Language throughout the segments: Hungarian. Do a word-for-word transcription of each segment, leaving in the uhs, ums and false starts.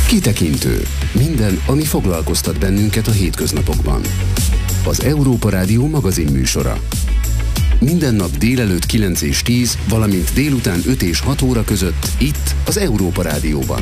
Kitekintő. Minden, ami foglalkoztat bennünket a hétköznapokban. Az Európa Rádió magazin műsora. Minden nap délelőtt kilenc és tíz, valamint délután öt és hat óra között itt az Európa Rádióban.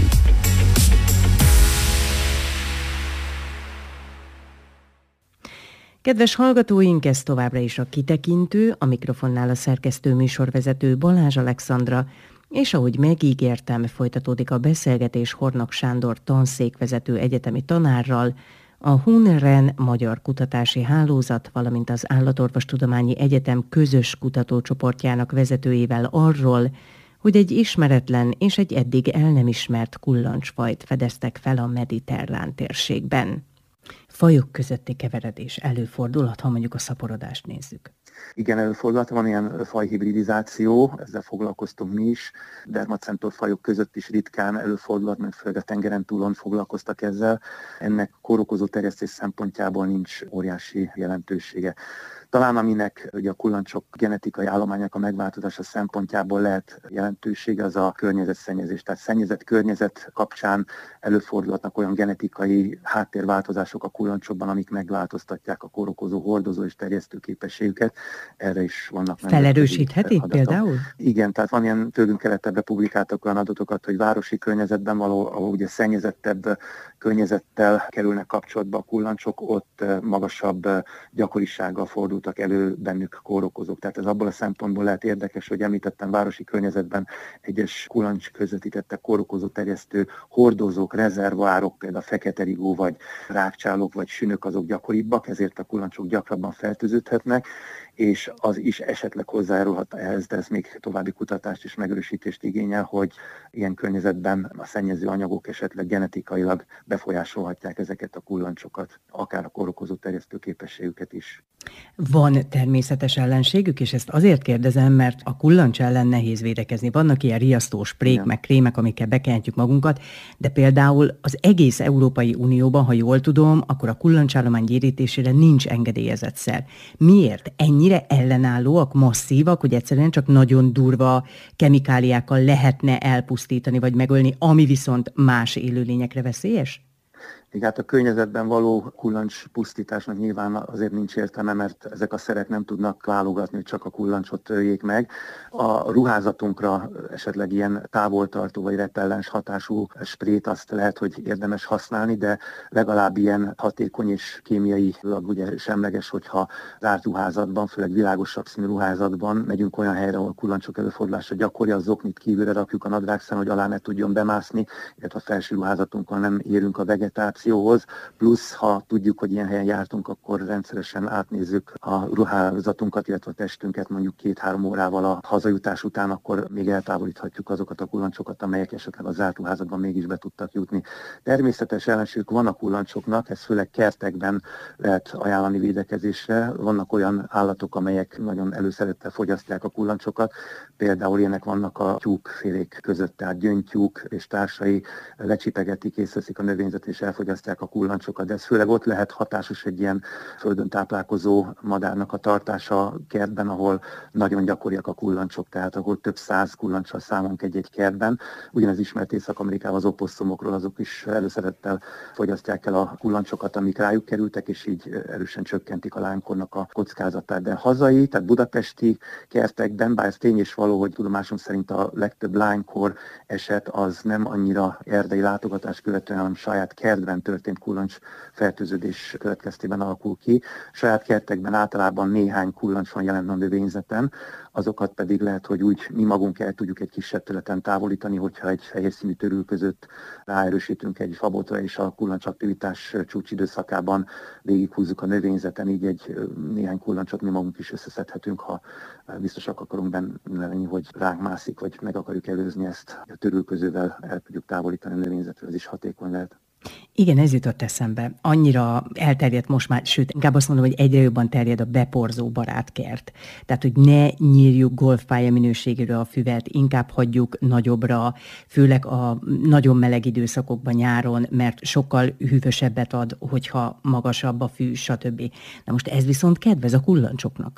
Kedves hallgatóink, ez továbbra is a Kitekintő, a mikrofonnál a szerkesztő műsorvezető Balázs Alexandra, és ahogy megígértem, folytatódik a beszélgetés Hornak Sándor tanszékvezető egyetemi tanárral, a HUNREN Magyar Kutatási Hálózat, valamint az Állatorvostudományi Egyetem közös kutatócsoportjának vezetőjével arról, hogy egy ismeretlen és egy eddig el nem ismert kullancsfajt fedeztek fel a mediterrán térségben. Fajok közötti keveredés előfordulhat, ha mondjuk a szaporodást nézzük. Igen, előfordulhat, van ilyen fajhibridizáció, ezzel foglalkoztunk mi is. Dermacentor fajok között is ritkán előfordulhat, mert főleg a tengeren túlon foglalkoztak ezzel. Ennek kórokozó terjesztés szempontjából nincs óriási jelentősége. Talán aminek ugye a kullancsok genetikai állományának a megváltozása szempontjából lehet jelentősége, az a környezetszennyezés. Tehát szennyezett környezet kapcsán előfordulhatnak olyan genetikai háttérváltozások a kullancsokban, amik megváltoztatják a kórokozó, hordozó és terjesztő képességüket. Erre is vannak. Felerősítheti például? Igen, tehát van ilyen tőlünk keletebbre publikáltak olyan adatokat, hogy városi környezetben való, ahol ugye szennyezettebb környezettel kerülnek kapcsolatba a kullancsok, ott magasabb gyakorisággal fordultak elő bennük kórokozók. Tehát ez abból a szempontból lehet érdekes, hogy említettem, városi környezetben egyes kullancs közvetítettek kórokozó terjesztő hordozók, rezervoárok, például feketerigó vagy rákcsálók vagy sünök, azok gyakoribbak, ezért a kullancsok gyakrabban fertőződhetnek, és az is esetleg hozzájárulhat ehhez, de ez még további kutatást és megerősítést igényel, hogy ilyen környezetben a szennyező anyagok esetleg genetikailag befolyásolhatják ezeket a kullancsokat, akár a kórokozó terjesztő képességüket is. Van természetes ellenségük, és ezt azért kérdezem, mert a kullancs ellen nehéz védekezni. Vannak ilyen riasztó sprék, meg krémek, amikkel bekentjük magunkat, de például az egész Európai Unióban, ha jól tudom, akkor a kullancsállomány gyérítésére nincs engedélyezett szer. Miért? Ennyire ellenállóak, masszívak, hogy egyszerűen csak nagyon durva kemikáliákkal lehetne elpusztítani vagy megölni, ami viszont más élőlényekre veszélyes? Igen, hát a környezetben való kullancs pusztításnak nyilván azért nincs értelme, mert ezek a szerek nem tudnak válogatni, hogy csak a kullancsot öljék meg. A ruházatunkra esetleg ilyen távoltartó vagy repellens hatású sprét azt lehet, hogy érdemes használni, de legalább ilyen hatékony és kémiailag ugye semleges, hogyha zárt ruházatban, főleg világosabb színű ruházatban megyünk olyan helyre, ahol kullancsok előfordulása gyakori, az zoknit kívülre rakjuk a nadrágszán, hogy alá ne tudjon bemászni, illetve a felső ruházatunkon nem érünk a vegetáció. Plusz, ha tudjuk, hogy ilyen helyen jártunk, akkor rendszeresen átnézzük a ruházatunkat, illetve a testünket mondjuk két-három órával a hazajutás után, akkor még eltávolíthatjuk azokat a kullancsokat, amelyek esetleg a zárt ruházatban mégis be tudtak jutni. Természetes ellenségük van a kullancsoknak, ez főleg kertekben lehet ajánlani védekezésre. Vannak olyan állatok, amelyek nagyon előszerettel fogyasztják a kullancsokat, például ilyenek vannak a tyúkfélék között, tehát gyöngytyúk és társai lecsipegetik, észreveszik a növényzet és elfogyasztják a kullancsokat, de ez főleg ott lehet hatásos egy ilyen földön táplálkozó madárnak a tartása kertben, ahol nagyon gyakoriak a kullancsok, tehát ahol több száz kullancsal számolunk egy-egy kertben. Ugyanez ismert Észak-Amerikában az oposszumokról, azok is előszerettel fogyasztják el a kullancsokat, amik rájuk kerültek, és így erősen csökkentik a lánykornak a kockázatát. De hazai, tehát budapesti kertekben, bár ez tény és való, hogy tudomásom szerint a legtöbb lánykor eset az nem annyira erdei látogatás követően, hanem saját kertben történt kullancs fertőződés következtében alakul ki. Saját kertekben általában néhány kullancs van jelen a növényzeten, azokat pedig lehet, hogy úgy mi magunk el tudjuk egy kisebb területen távolítani, hogyha egy fehér színű törül között ráerősítünk egy fabotra, és a kullancsaktivitás csúcsidőszakában végighúzzuk a növényzeten, így egy néhány kullancsot mi magunk is összeszedhetünk, ha biztosak akarunk benne lenni, hogy ránk mászik, vagy meg akarjuk előzni ezt, a törülközővel el tudjuk távolítani a növényzetről, ez is hatékony lehet. Igen, ez jutott eszembe. Annyira elterjedt most már, sőt, inkább azt mondom, hogy egyre jobban terjed a beporzó barátkert. Tehát, hogy ne nyírjuk golfpálya minőségére a füvet, inkább hagyjuk nagyobbra, főleg a nagyon meleg időszakokban nyáron, mert sokkal hűvösebbet ad, hogyha magasabb a fű, stb. Na most ez viszont kedvez a kullancsoknak.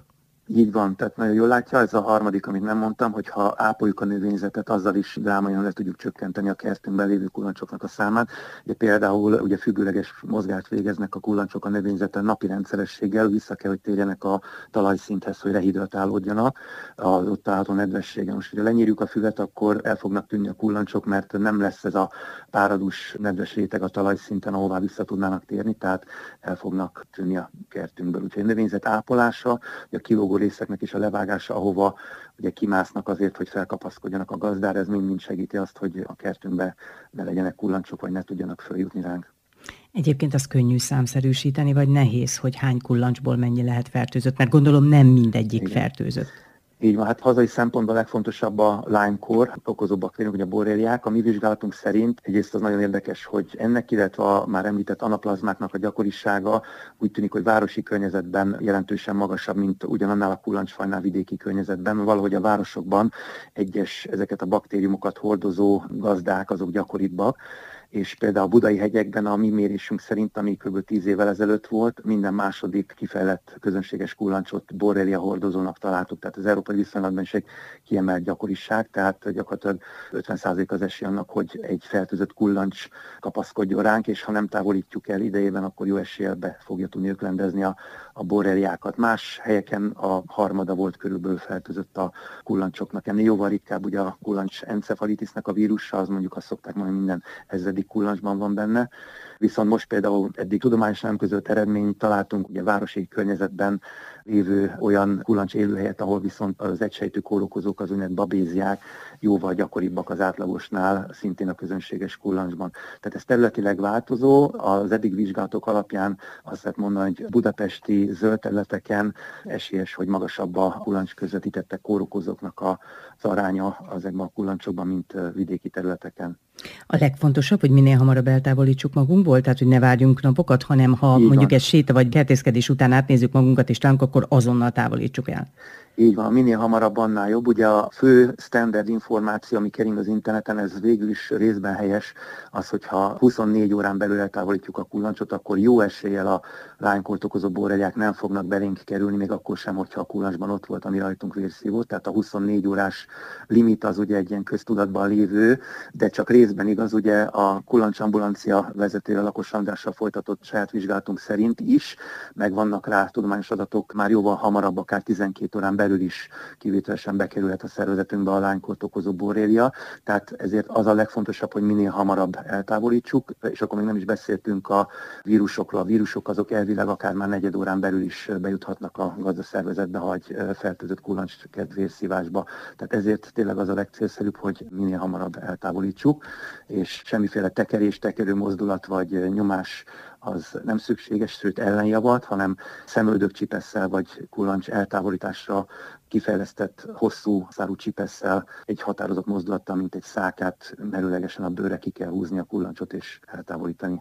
Így van, tehát nagyon jól látja, ez a harmadik, amit nem mondtam, hogy ha ápoljuk a növényzetet, azzal is drámaian le tudjuk csökkenteni a kertünkben lévő kullancsoknak a számát. Ugye például ugye függőleges mozgást végeznek a kullancsok a növényzeten napi rendszerességgel, vissza kell, hogy térjenek a talajszinthez, hogy rehidratálódjanak az ott található nedvességen. Most, hogyha lenyírjuk a füvet, akkor el fognak tűnni a kullancsok, mert nem lesz ez a páradus nedves réteg a talajszinten, ahová vissza tudnának térni, tehát el fognak tűnni a kertünkből. Úgyhogy a növényzet ápolása, a kilógó részeknek is a levágása, ahova ugye kimásznak azért, hogy felkapaszkodjanak a gazdára, ez mind-mind segíti azt, hogy a kertünkbe ne legyenek kullancsok, vagy ne tudjanak följutni ránk. Egyébként az könnyű számszerűsíteni, vagy nehéz, hogy hány kullancsból mennyi lehet fertőzött, mert gondolom nem mindegyik Igen. fertőzött. Így van, hát hazai szempontból a legfontosabb a Lyme-kór okozó baktériumok, ugye a borreliák. A mi vizsgálatunk szerint egyrészt az nagyon érdekes, hogy ennek, illetve a már említett anaplazmáknak a gyakorisága úgy tűnik, hogy városi környezetben jelentősen magasabb, mint ugyanannál a kullancsfajnál vidéki környezetben. Valahogy a városokban egyes ezeket a baktériumokat hordozó gazdák azok gyakoribbak, és például a budai hegyekben a mi mérésünk szerint, ami kb. tíz évvel ezelőtt volt, minden második kifejlett közönséges kullancsot borrelia hordozónak találtuk, tehát az európai viszonylatban is egy kiemelt gyakoriság, tehát gyakorlatilag ötven százalék az esély annak, hogy egy fertőzött kullancs kapaszkodjon ránk, és ha nem távolítjuk el idejében, akkor jó eséllyel be fogja tudni öklendezni a, a borreliákat. Más helyeken a harmada volt körülbelül fertőzött a kullancsoknak. Ennél jóval ritkább ugye a kullancs encefalitisnek a vírusa, az mondjuk azt szokták mondani, minden ezredik kullancsban van benne. Viszont most például eddig tudományosan nem közölt eredményt találtunk ugye városi környezetben lévő olyan kullancs élőhelyet, ahol viszont az egysejtű kórokozók, az úgynevezett babéziák jóval gyakoribbak az átlagosnál, szintén a közönséges kullancsban. Tehát ez területileg változó, az eddig vizsgálatok alapján azt lehet mondani, hogy budapesti zöld területeken esélyes, hogy magasabb a kullancs közvetítettek kórokozóknak az aránya ezekben a kullancsokban, mint vidéki területeken. A legfontosabb, hogy minél hamarabb eltávolítsuk magunkból, tehát hogy ne várjunk napokat, hanem ha Így mondjuk van. egy séta vagy kertészkedés után átnézzük magunkat és találunk, akkor azonnal távolítsuk el. Így van, minél hamarabb, annál jobb. Ugye a fő standard információ, ami kering az interneten, ez végül is részben helyes, az, hogyha huszonnégy órán belül eltávolítjuk a kullancsot, akkor jó eséllyel a Lyme-kórt okozó borreliák nem fognak belénk kerülni, még akkor sem, hogyha a kullancsban ott volt, ami rajtunk vérszívó. Tehát a huszonnégy órás limit az ugye egy ilyen köztudatban lévő, de csak részben igaz, ugye a kullancsambulancia vezetője Lakos Andrással folytatott saját vizsgálatunk szerint is, meg vannak rá tudományos adatok, már jóval hamarabb, akár tizenkét órán belül is kivételesen bekerülhet a szervezetünkbe a Lyme-kórt okozó borrelia, tehát ezért az a legfontosabb, hogy minél hamarabb eltávolítsuk, és akkor még nem is beszéltünk a vírusokról. A vírusok azok elvileg akár már negyed órán belül is bejuthatnak a gazdaszervezetbe, ha egy fertőzött kullancs kert vérszívásba. Tehát ezért tényleg az a legcélszerűbb, hogy minél hamarabb eltávolítsuk, és semmiféle tekerés, tekerő mozdulat vagy nyomás az nem szükséges, sőt ellenjavat, hanem szemöldök csipesszel vagy kullancs eltávolításra kifejlesztett hosszú szárú csipesszel egy határozott mozdulattal, mint egy szákát merőlegesen a bőrre ki kell húzni a kullancsot és eltávolítani.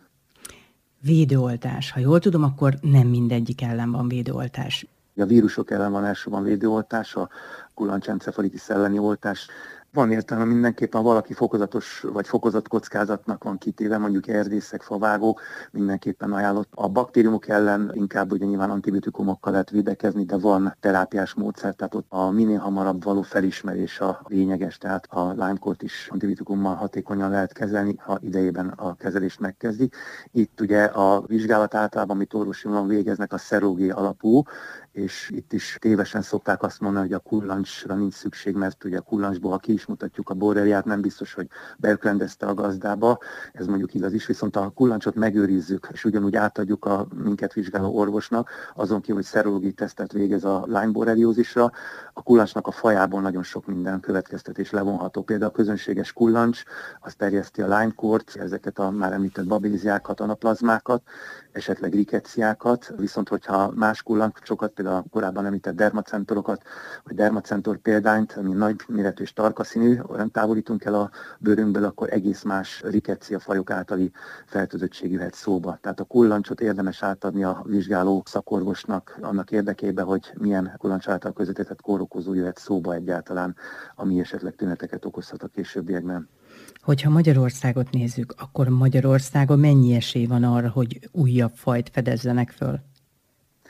Védőoltás. Ha jól tudom, akkor nem mindegyik ellen van védőoltás. A vírusok ellen van elsősorban védőoltás, a kullancsencefalitis elleni oltás. Van értelme mindenképpen, valaki fokozatos vagy fokozott kockázatnak van kitéve, mondjuk erdészek, favágók, mindenképpen ajánlott. A baktériumok ellen inkább ugye nyilván antibiotikumokkal lehet védekezni, de van terápiás módszer, tehát ott a minél hamarabb való felismerés a lényeges, tehát a Lyme-kórt is antibiotikummal hatékonyan lehet kezelni, ha idejében a kezelést megkezdik. Itt ugye a vizsgálat általában, amit orvosi végeznek, a szerológia alapú, és itt is tévesen szokták azt mondani, hogy a kullancsra nincs szükség, mert ugye a kullancsból, ha ki is mutatjuk a borreliát, nem biztos, hogy beöklendezte a gazdába, ez mondjuk igaz is, viszont a kullancsot megőrizzük, és ugyanúgy átadjuk a minket vizsgáló orvosnak, azon kívül, hogy szerológiai tesztet végez a Lyme borreliózisra, a kullancsnak a fajából nagyon sok minden következtetés levonható. Például a közönséges kullancs, az terjeszti a Lyme-kórt, ezeket a már említett babéziákat, anaplazmákat, esetleg rikettsiákat, viszont hogyha más kullancsokat, például a korábban említett dermacentorokat, vagy dermacentor példányt, ami nagy méretű és tarka színű, olyan távolítunk el a bőrünkből, akkor egész más riketsia fajok általi fertőzöttség jöhet szóba. Tehát a kullancsot érdemes átadni a vizsgáló szakorvosnak annak érdekében, hogy milyen kullancs által közvetített kórokozó jöhet szóba egyáltalán, ami esetleg tüneteket okozhat a későbbiekben. Hogyha Magyarországot nézzük, akkor Magyarországon mennyi esély van arra, hogy újabb fajt fedezzenek föl?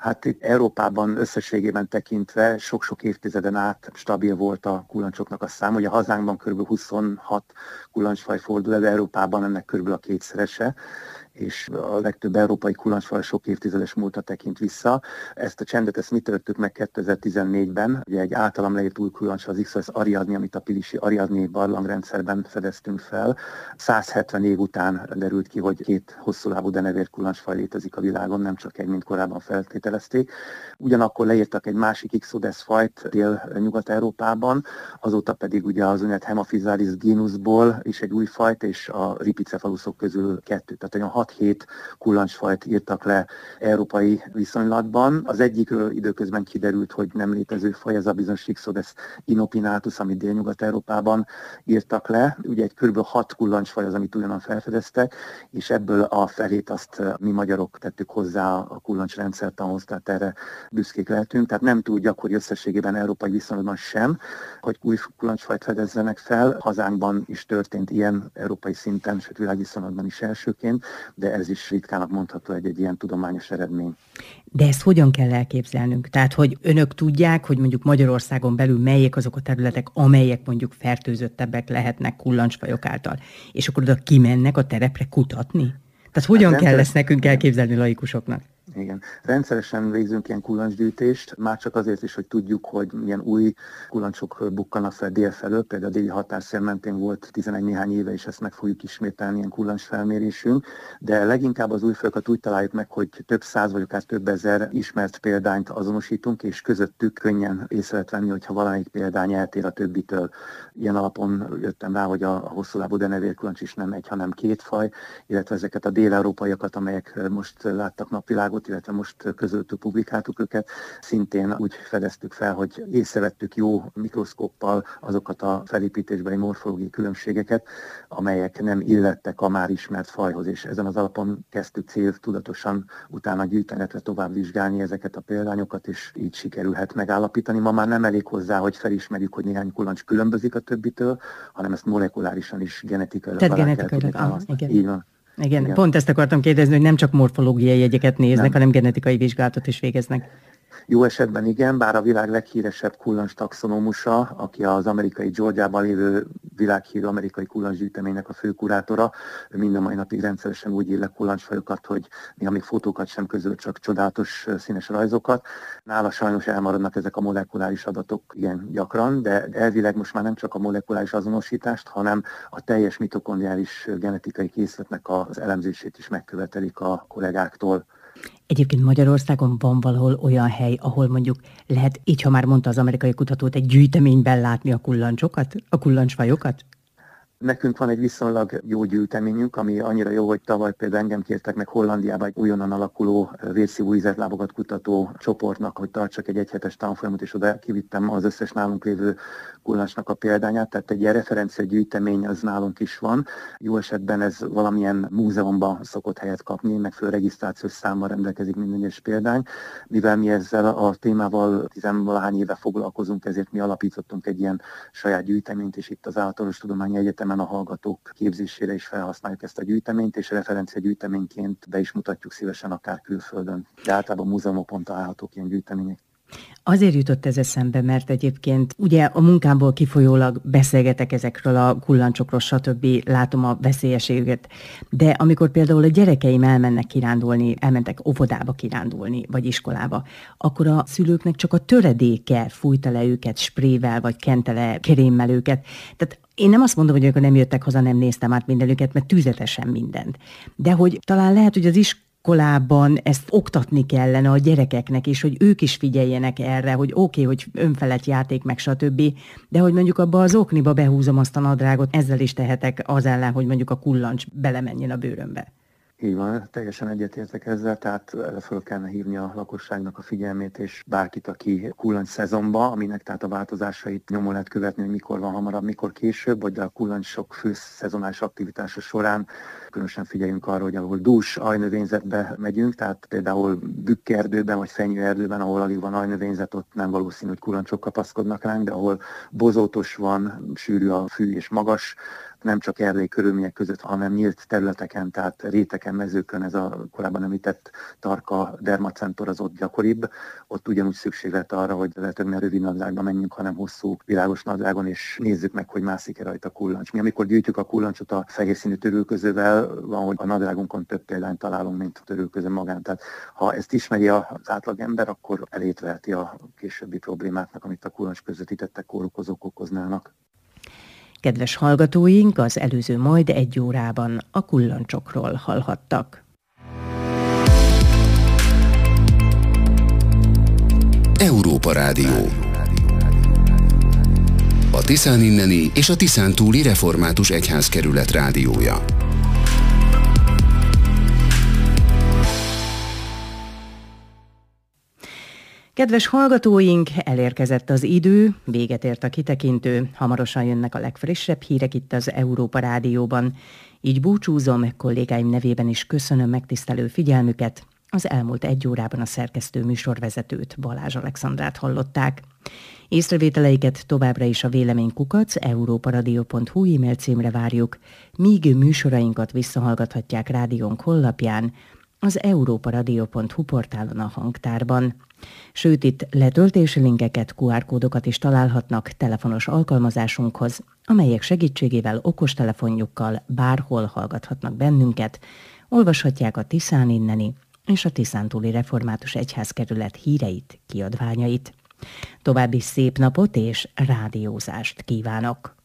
Hát itt Európában összességében tekintve sok-sok évtizeden át stabil volt a kullancsoknak a szám. Ugye a hazánkban kb. huszonhat kullancsfaj fordul elő, Európában ennek kb. A kétszerese, és a legtöbb európai kullancsfaj sok évtizedes múltra tekint vissza. Ezt a csendet ezt mi törtük meg kétezer-tizennégyben, ugye egy általam leírt új kullancs az iksz o es Ariadne, amit a pilisi Ariadne barlangrendszerben fedeztünk fel. száz hetven év után derült ki, hogy két hosszúlábú denevér kullancsfaj létezik a világon, nem csak egy, mint korábban feltételezték. Ugyanakkor leírtak egy másik Ixodes fajt Dél-Nyugat-Európában, azóta pedig ugye az úgynevezett Hemaphysalis genusból is egy új fajt, és a Ripicephalusok közül kettő. Tehát olyan hat-hét kullancsfajt írtak le európai viszonylatban. Az egyikről időközben kiderült, hogy nem létező faj, ez a bizonyos Ixodes inopinatus, amit Dél-Nyugat-Európában írtak le. Ugye egy kb. hat kullancsfaj az, amit ugyanan felfedeztek, és ebből a felét azt mi magyarok tettük hozzá a kullancsrendszertanhoz, tehát erre büszkék lehetünk. Tehát nem túl gyakori összességében európai viszonylatban sem, hogy új kullancsfajt fedezzenek fel. Hazánkban is történt ilyen európai szinten, sőt világviszonylatban is elsőként, de ez is ritkának mondható egy, egy ilyen tudományos eredmény. De ezt hogyan kell elképzelnünk? Tehát, hogy önök tudják, hogy mondjuk Magyarországon belül melyek azok a területek, amelyek mondjuk fertőzöttebbek lehetnek kullancsfajok által, és akkor oda kimennek a terepre kutatni? Tehát hogyan hát kell ezt nekünk elképzelni laikusoknak? Igen. Rendszeresen végzünk ilyen kullancsgyűjtést, már csak azért is, hogy tudjuk, hogy milyen új kullancsok bukkanak fel dél felől, például a déli határszél mentén volt tizenegy néhány éve, és ezt meg fogjuk ismételni, ilyen kullancsfelmérésünk, de leginkább az újfajokat úgy találjuk meg, hogy több száz vagy akár több ezer ismert példányt azonosítunk, és közöttük könnyen észre lehet venni, hogyha valamelyik példány eltér a többitől. Ilyen alapon jöttem rá, hogy a hosszúlábú denevérkulancs is nem egy, hanem két faj, illetve ezeket a dél-európaiakat, amelyek most láttak napvilágot, illetve most közöltük, publikáltuk őket, szintén úgy fedeztük fel, hogy észrevettük jó mikroszkóppal azokat a felépítésbeli morfológiai különbségeket, amelyek nem illettek a már ismert fajhoz, és ezen az alapon kezdtük céltudatosan utána gyűjteni, illetve tovább vizsgálni ezeket a példányokat, és így sikerülhet megállapítani. Ma már nem elég hozzá, hogy felismerjük, hogy néhány kullancs különbözik a többitől, hanem ezt molekulárisan is genetikailag alá kell tudni támasztani. Így van. Igen, Igen, pont ezt akartam kérdezni, hogy nem csak morfológiai jegyeket néznek, nem. hanem genetikai vizsgálatot is végeznek. Jó esetben igen, bár a világ leghíresebb kullancs taxonómusa, aki az amerikai Georgiában lévő világhírű amerikai kullancsgyűjteménynek a főkurátora, mind a mai napig rendszeresen úgy ír le kullancsfajokat, hogy néha még fotókat sem közöl, csak csodálatos színes rajzokat. Nála sajnos elmaradnak ezek a molekuláris adatok igen gyakran, de elvileg most már nem csak a molekuláris azonosítást, hanem a teljes mitokondriális genetikai készletnek az elemzését is megkövetelik a kollégáktól. Egyébként Magyarországon van valahol olyan hely, ahol mondjuk lehet, így ha már mondta az amerikai kutatót, egy gyűjteményben látni a kullancsokat, a kullancsfajokat? Nekünk van egy viszonylag jó gyűjteményünk, ami annyira jó, hogy tavaly például engem kértek meg Hollandiába egy újonnan alakuló vérszívó ízeltlábakat kutató csoportnak, hogy tartsak egy egyhetes tanfolyamot, és oda kivittem az összes nálunk lévő kullancsnak a példányát, tehát egy ilyen referencia gyűjtemény az nálunk is van. Jó esetben ez valamilyen múzeumban szokott helyet kapni, megfelelő regisztrációs számmal rendelkezik minden egyes példány. Mivel mi ezzel a témával tizenvalahány éve foglalkozunk, ezért mi alapítottunk egy ilyen saját gyűjteményt, és itt az Általánostudományi Egyetemen a hallgatók képzésére is felhasználjuk ezt a gyűjteményt, és referencia gyűjteményként be is mutatjuk szívesen akár külföldön. De általában múzeumokon találhatók ilyen gyűjtemények. Azért jutott ez eszembe, mert egyébként ugye a munkámból kifolyólag beszélgetek ezekről a kullancsokról, stb. Látom a veszélyességet. De amikor például a gyerekeim elmennek kirándulni, elmentek óvodába kirándulni, vagy iskolába, akkor a szülőknek csak a töredéke fújta le őket sprével, vagy kente le krémmel őket. Tehát én nem azt mondom, hogy amikor nem jöttek haza, nem néztem át mindenüket, mert tüzetesen mindent. De hogy talán lehet, hogy az is iskolában ezt oktatni kellene a gyerekeknek, és hogy ők is figyeljenek erre, hogy oké, okay, hogy önfelett játék meg stb., de hogy mondjuk abba az okniba behúzom azt a nadrágot, ezzel is tehetek az ellen, hogy mondjuk a kullancs belemenjen a bőrömbe. Így van, teljesen egyetértek ezzel, tehát föl kellene hívni a lakosságnak a figyelmét, és bárkit, aki kullancs szezonba, aminek tehát a változásait nyomon lehet követni, hogy mikor van hamarabb, mikor később, vagy a kullancsok fő szezonális aktivitása során különösen figyeljünk arra, hogy ahol dús ajnövényzetbe megyünk, tehát például bükkerdőben vagy fenyőerdőben, ahol alig van ajnövényzet, ott nem valószínű, hogy kullancsok kapaszkodnak ránk, de ahol bozótos van, sűrű a fű és magas nem csak erdei körülmények között, hanem nyílt területeken, tehát réteken, mezőkön, ez a korábban említett tarka dermacentor az ott gyakoribb. Ott ugyanúgy szükség lett arra, hogy lehetőleg ne rövid nadrágba menjünk, hanem hosszú, világos nadrágon, és nézzük meg, hogy mászik-e rajta kullancs. Mi amikor gyűjtjük a kullancsot a fehér színű törülközővel, van, hogy a nadrágunkon több példányt találunk, mint a törülköző magán. Tehát ha ezt ismeri az átlagember, akkor elétveheti a későbbi problémáknak, amit a kullancs közvetítettek kórokozók okoznának. Kedves hallgatóink, az előző majd egy órában a kullancsokról hallhattak. Európa Rádió. A Tiszán inneni és a Tiszán túli református egyházkerület rádiója. Kedves hallgatóink, elérkezett az idő, véget ért a kitekintő, hamarosan jönnek a legfrissebb hírek itt az Európa Rádióban. Így búcsúzom, kollégáim nevében is köszönöm megtisztelő figyelmüket. Az elmúlt egy órában a szerkesztő műsorvezetőt, Balázs Alexandrát hallották. Észrevételeiket továbbra is a véleménykukac európaradio pont hu e-mail címre várjuk, míg műsorainkat visszahallgathatják rádiónk honlapján, az európaradio pont hu portálon a hangtárban. Sőt, itt letöltési linkeket, kú ár kódokat is találhatnak telefonos alkalmazásunkhoz, amelyek segítségével okostelefonjukkal bárhol hallgathatnak bennünket, olvashatják a Tiszán inneni és a Tiszántúli Református Egyházkerület híreit, kiadványait. További szép napot és rádiózást kívánok!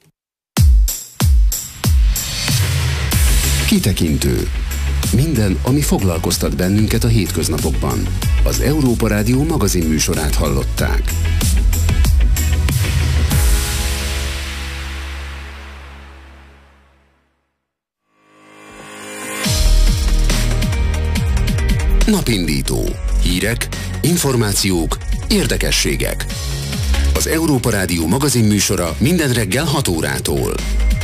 Kitekintő. Minden, ami foglalkoztat bennünket a hétköznapokban. Az Európa Rádió magazin műsorát hallották. Napindító. Hírek, információk, érdekességek. Az Európa Rádió magazin műsora minden reggel hat órától.